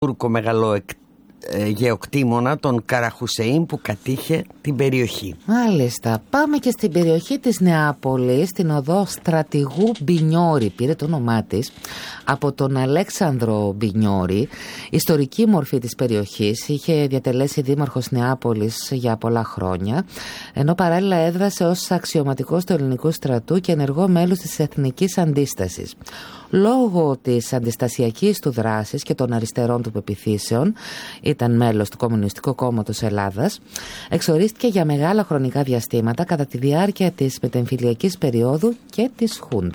Τούρκο γεωκτήμονα, τον Καραχουσεΐν, που κατήχε την περιοχή. Μάλιστα. Πάμε και στην περιοχή της Νεάπολης, στην οδό Στρατηγού Μπινιόρη, πήρε το όνομά της από τον Αλέξανδρο Μπινιόρη, ιστορική μορφή της περιοχής. Είχε διατελέσει δήμαρχος Νεάπολης για πολλά χρόνια, ενώ παράλληλα έδρασε ως αξιωματικός του ελληνικού στρατού και ενεργό μέλος της Εθνικής Αντίστασης. Λόγω της αντιστασιακής του δράσης και των αριστερών του πεποιθήσεων, ήταν μέλος του Κομμουνιστικού Κόμματος Ελλάδας, εξορίστηκε για μεγάλα χρονικά διαστήματα κατά τη διάρκεια της μετεμφυλιακής περίοδου και της Χούντας.